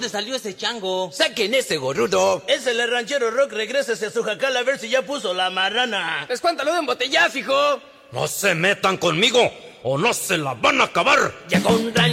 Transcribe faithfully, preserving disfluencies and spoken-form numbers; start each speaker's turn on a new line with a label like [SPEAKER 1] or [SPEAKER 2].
[SPEAKER 1] dónde salió ese chango?
[SPEAKER 2] ¡Saquen ese gorrudo!
[SPEAKER 3] Es el ranchero Rock, regrésese a su jacal a ver si ya puso la marrana.
[SPEAKER 2] ¡Escuántalo de un botellazo, hijo!
[SPEAKER 4] No se metan conmigo o no se la van a acabar.
[SPEAKER 3] Llegó un